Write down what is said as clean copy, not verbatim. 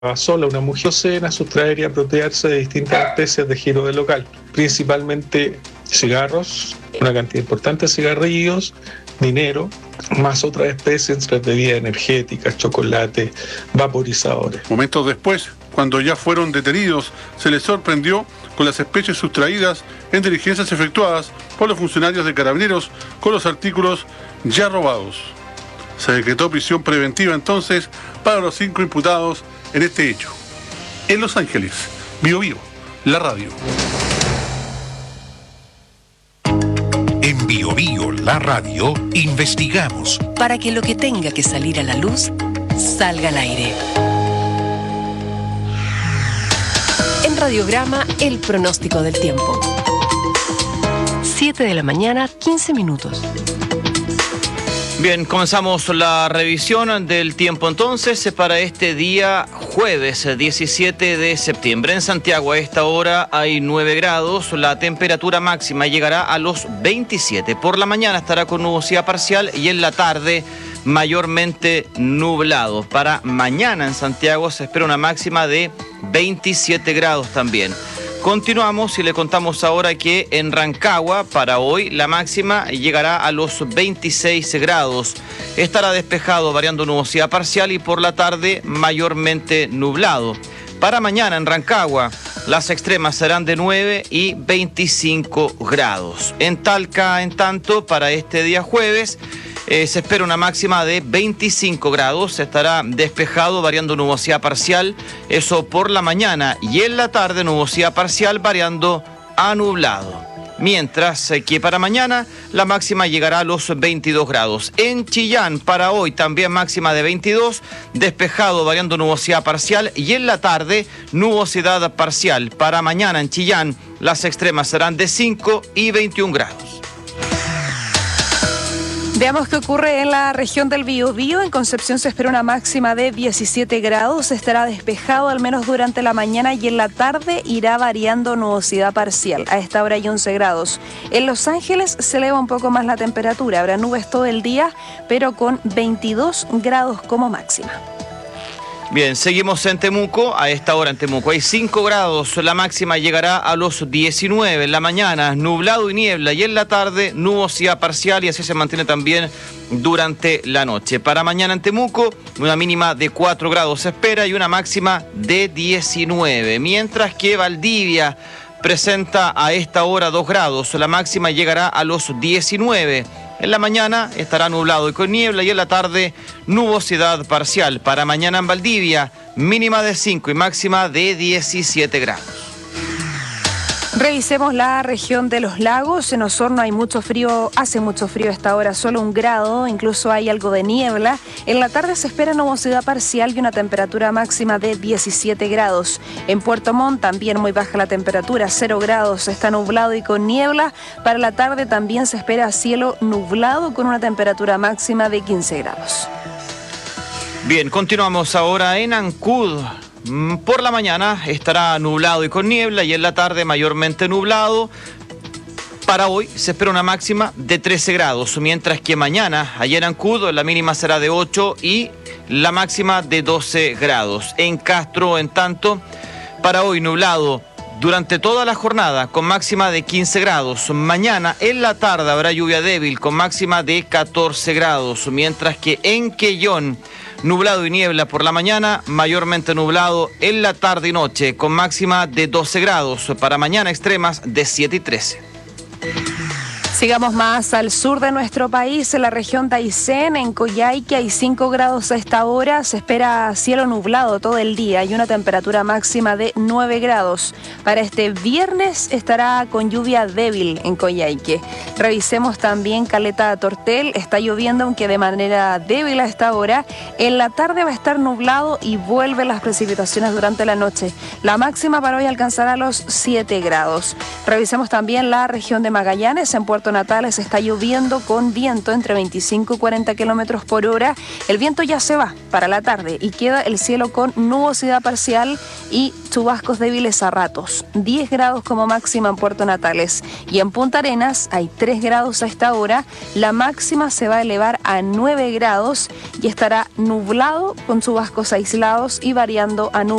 sola, una mujer sustraer y apropiarse de distintas especies de giro de local, principalmente cigarros, una cantidad importante de cigarrillos, dinero, más otras especies entre bebidas energéticas, chocolate, vaporizadores. Momentos después, cuando ya fueron detenidos, se les sorprendió con las especies sustraídas en diligencias efectuadas por los funcionarios de Carabineros con los artículos ya robados. Se decretó prisión preventiva entonces para los 5 imputados en este hecho. En Los Ángeles, Bio Bio, la radio. En Bio Bio, la radio, investigamos para que lo que tenga que salir a la luz salga al aire. En Radiograma, el pronóstico del tiempo. 7 de la mañana, 15 minutos. Bien, comenzamos la revisión del tiempo entonces para este día jueves 17 de septiembre. En Santiago a esta hora hay 9 grados, la temperatura máxima llegará a los 27. Por la mañana estará con nubosidad parcial y en la tarde mayormente nublado. Para mañana en Santiago se espera una máxima de 27 grados también. Continuamos y le contamos ahora que en Rancagua para hoy la máxima llegará a los 26 grados. Estará despejado variando nubosidad parcial y por la tarde mayormente nublado. Para mañana en Rancagua las extremas serán de 9 y 25 grados. En Talca, en tanto, para este día jueves se espera una máxima de 25 grados, estará despejado variando nubosidad parcial, eso por la mañana, y en la tarde nubosidad parcial variando a nublado. Mientras que para mañana la máxima llegará a los 22 grados. En Chillán para hoy también máxima de 22, despejado variando nubosidad parcial y en la tarde nubosidad parcial. Para mañana en Chillán las extremas serán de 5 y 21 grados. Veamos qué ocurre en la región del Biobío. En Concepción se espera una máxima de 17 grados. Estará despejado al menos durante la mañana y en la tarde irá variando nubosidad parcial. A esta hora hay 11 grados. En Los Ángeles se eleva un poco más la temperatura. Habrá nubes todo el día, pero con 22 grados como máxima. Bien, seguimos en Temuco. A esta hora en Temuco hay 5 grados. La máxima llegará a los 19. En la mañana, nublado y niebla. Y en la tarde, nubosidad parcial. Y así se mantiene también durante la noche. Para mañana en Temuco, una mínima de 4 grados se espera y una máxima de 19. Mientras que Valdivia presenta a esta hora 2 grados. La máxima llegará a los 19. En la mañana estará nublado y con niebla y en la tarde nubosidad parcial. Para mañana en Valdivia, mínima de 5 y máxima de 17 grados. Revisemos la región de los lagos. En Osorno hay mucho frío, hace mucho frío a esta hora, solo 1 grado, incluso hay algo de niebla. En la tarde se espera nubosidad parcial y una temperatura máxima de 17 grados. En Puerto Montt también muy baja la temperatura, 0 grados, está nublado y con niebla. Para la tarde también se espera cielo nublado con una temperatura máxima de 15 grados. Bien, continuamos ahora en Ancud. Por la mañana estará nublado y con niebla y en la tarde mayormente nublado. Para hoy se espera una máxima de 13 grados, mientras que mañana, allá en Ancud, la mínima será de 8 y la máxima de 12 grados. En Castro, en tanto, para hoy nublado durante toda la jornada con máxima de 15 grados. Mañana en la tarde habrá lluvia débil con máxima de 14 grados, mientras que en Quellón, nublado y niebla por la mañana, mayormente nublado en la tarde y noche, con máxima de 12 grados. Para mañana extremas de 7 y 13. Sigamos más al sur de nuestro país, en la región de Aysén, en Coyhaique, hay 5 grados a esta hora. Se espera cielo nublado todo el día y una temperatura máxima de 9 grados. Para este viernes estará con lluvia débil en Coyhaique. Revisemos también Caleta Tortel. Está lloviendo, aunque de manera débil a esta hora. En la tarde va a estar nublado y vuelven las precipitaciones durante la noche. La máxima para hoy alcanzará los 7 grados. Revisemos también la región de Magallanes, en Puerto Puerto Natales está lloviendo con viento entre 25 y 40 kilómetros por hora. El viento ya se va para la tarde y queda el cielo con nubosidad parcial y chubascos débiles a ratos. 10 grados como máxima en Puerto Natales. Y en Punta Arenas hay 3 grados a esta hora. La máxima se va a elevar a 9 grados y estará nublado con chubascos aislados y variando a nubes